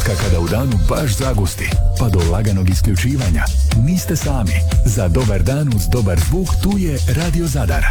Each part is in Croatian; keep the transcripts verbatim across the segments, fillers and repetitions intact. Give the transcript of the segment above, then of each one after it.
trenutka kada u danu baš zagusti, pa do laganog isključivanja. Niste sami. Za dobar dan uz dobar zvuk tu je Radio Zadar.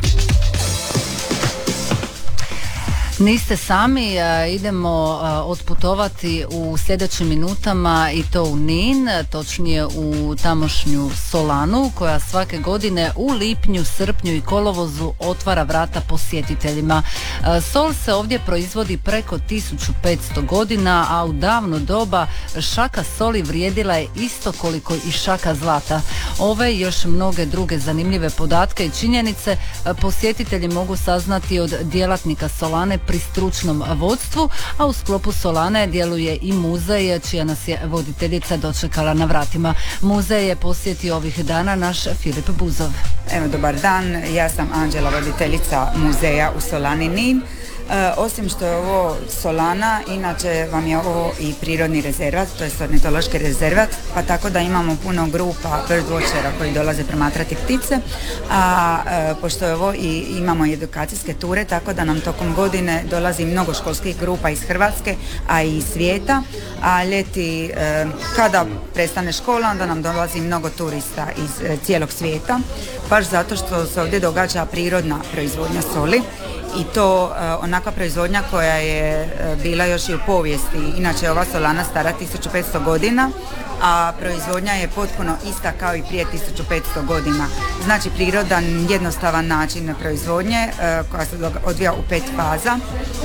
Niste sami, idemo otputovati u sljedećim minutama i to u Nin, točnije u tamošnju Solanu koja svake godine u lipnju, srpnju i kolovozu otvara vrata posjetiteljima. Sol se ovdje proizvodi preko tisuću petsto godina, a u davno doba šaka soli vrijedila je isto koliko i šaka zlata. Ove i još mnoge druge zanimljive podatke i činjenice posjetitelji mogu saznati od djelatnika Solane pri stručnom vodstvu, a u sklopu Solane djeluje i muzej čija nas je voditeljica dočekala na vratima. Muzej je posjetio ovih dana naš Filip Buzov. Evo, dobar dan, ja sam Anđela, voditeljica muzeja u Solani Nin. E, osim što je ovo Solana, inače vam je ovo i prirodni rezervat, to je ornitološki rezervat, pa tako da imamo puno grupa birdwatchera koji dolaze promatrati ptice, a e, pošto je ovo i imamo i edukacijske ture, tako da nam tokom godine dolazi mnogo školskih grupa iz Hrvatske, a i iz svijeta, a ljeti e, kada prestane škola, onda nam dolazi mnogo turista iz e, cijelog svijeta, baš zato što se ovdje događa prirodna proizvodnja soli. I to uh, onakva proizvodnja koja je uh, bila još i u povijesti. Inače, ova Solana stara tisuću petsto godina, a proizvodnja je potpuno ista kao i prije tisuću petsto godina. Znači, prirodan, jednostavan način proizvodnje uh, koja se odvija u pet faza.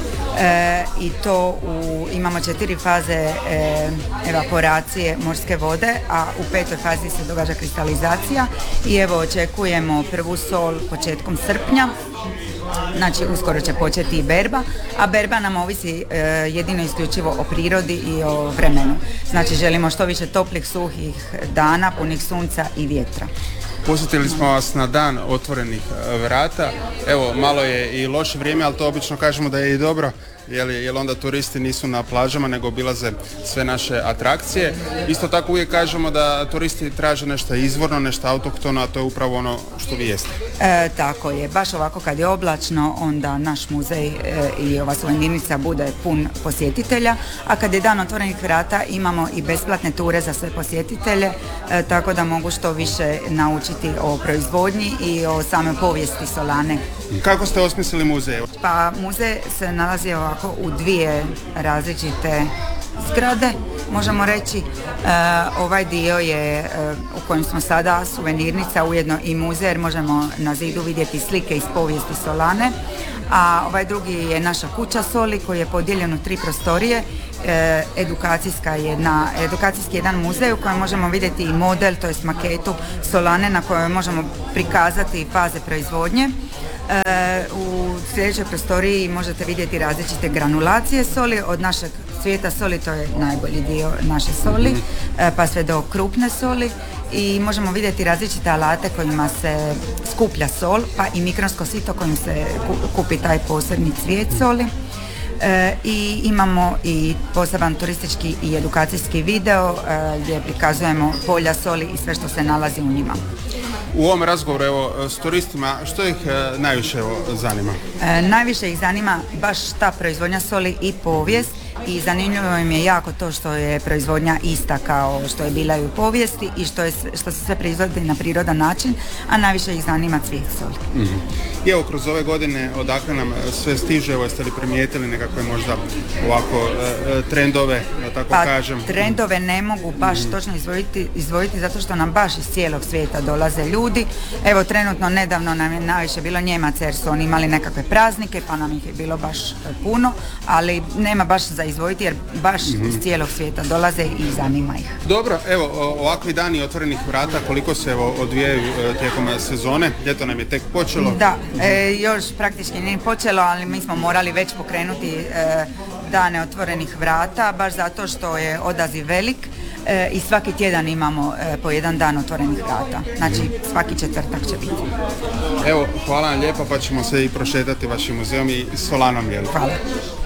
E, i to u, imamo četiri faze e, evaporacije morske vode, a u petoj fazi se događa kristalizacija i evo očekujemo prvu sol početkom srpnja. Znači uskoro će početi i berba, a berba nam ovisi e, jedino isključivo o prirodi i o vremenu. Znači želimo što više toplih, suhih dana, punih sunca i vjetra. Posjetili smo vas na dan otvorenih vrata. Evo, malo je i loše vrijeme, ali to obično kažemo da je i dobro, jer, jer onda turisti nisu na plažama, nego obilaze sve naše atrakcije. Isto tako uvijek kažemo da turisti traže nešto izvorno, nešto autohtono, a to je upravo ono što vi jeste. E, tako je, baš ovako kad je oblačno, onda naš muzej e, i ova suvenirnica bude pun posjetitelja, a kad je dan otvorenih vrata imamo i besplatne ture za sve posjetitelje, e, tako da mogu što više naučiti o proizvodnji i o samoj povijesti Solane. Kako ste osmislili muzej? Pa muzej se nalazi ovako u dvije različite zgrade, možemo reći. E, ovaj dio je e, u kojem smo sada suvenirnica, ujedno i muzej, jer možemo na zidu vidjeti slike iz povijesti Solane, a ovaj drugi je naša kuća soli koji je podijeljen u tri prostorije. E, edukacijska jedna, edukacijski jedan muzej u kojem možemo vidjeti i model, to jest maketu Solane na kojoj možemo prikazati faze proizvodnje. E, u sljedećoj prostoriji možete vidjeti različite granulacije soli, od našeg svijeta soli, to je najbolji dio naše soli, e, pa sve do krupne soli, i možemo vidjeti različite alate kojima se skuplja sol, pa i mikronsko sito kojim se kupi taj posebni cvijet soli. E, i imamo i poseban turistički i edukacijski video e, gdje prikazujemo polja soli i sve što se nalazi u njima. U ovom razgovoru evo, s turistima, što ih e, najviše evo, zanima? E, najviše ih zanima baš ta proizvodnja soli i povijest, i zanimljivo im je jako to što je proizvodnja ista kao što je bila i u povijesti i što, je, što se sve proizvodi na prirodan način, a najviše ih zanima cvijet soli. Mm-hmm. I evo, kroz ove godine odakle nam sve stiže, evo, jeste li primijetili nekakve možda ovako e, trendove, da tako pa, kažem? Trendove ne mogu baš mm-hmm. točno izdvojiti, izdvojiti zato što nam baš iz cijelog svijeta dolaze ljudi. Evo, trenutno nedavno nam je najviše bilo Njemaca jer su oni imali nekakve praznike, pa nam ih je bilo baš puno, ali nema baš za izdvojiti jer baš mm-hmm. iz cijelog svijeta dolaze i zanima ih. Dobro, evo, ovakvi dani otvorenih vrata, koliko se evo odvijaju tijekom sezone? Ljeto nam je tek počelo. Da, e, još praktički nije počelo, ali mi smo morali već pokrenuti e, dane otvorenih vrata, baš zato što je odaziv velik e, i svaki tjedan imamo e, po jedan dan otvorenih vrata. Znači svaki četvrtak će biti. Evo, hvala vam lijepo, pa ćemo se i prošetati vašim muzejom i Solanom. Jel? Hvala.